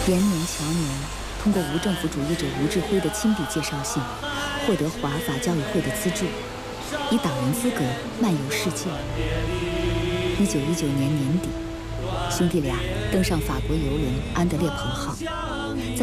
延年乔年通过无政府主义者吴志辉的亲笔介绍信，获得华法教育会的资助，以党人资格漫游世界。1919年年底，兄弟俩登上法国游轮安德烈彭号。